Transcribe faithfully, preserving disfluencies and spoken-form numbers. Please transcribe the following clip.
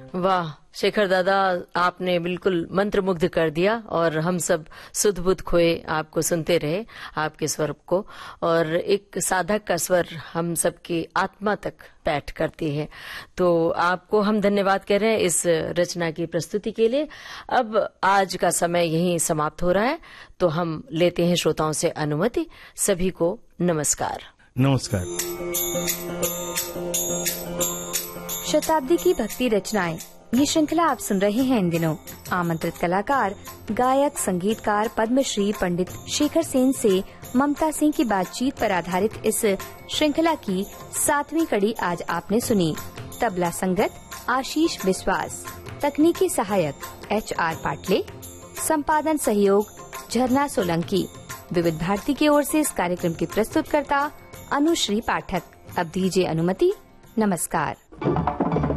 वाह शेखर दादा, आपने बिल्कुल मंत्रमुग्ध कर दिया और हम सब सुध बुध खोए आपको सुनते रहे, आपके स्वर को। और एक साधक का स्वर हम सबकी आत्मा तक बैठ करती है। तो आपको हम धन्यवाद कह रहे हैं इस रचना की प्रस्तुति के लिए। अब आज का समय यहीं समाप्त हो रहा है, तो हम लेते हैं श्रोताओं से अनुमति। सभी को नमस्कार। नमस्कार। शताब्दी की भक्ति रचनाएं, ये श्रृंखला आप सुन रहे हैं इन दिनों। आमंत्रित कलाकार गायक संगीतकार पद्मश्री पंडित शेखर सेन से ममता सिंह की बातचीत पर आधारित इस श्रृंखला की सातवीं कड़ी आज आपने सुनी। तबला संगत आशीष विश्वास, तकनीकी सहायक एच आर पाटले, संपादन सहयोग झरना सोलंकी। विविध भारती की ओर से इस कार्यक्रम की प्रस्तुतकर्ता अनुश्री पाठक। अब दीजिए अनुमति। नमस्कार।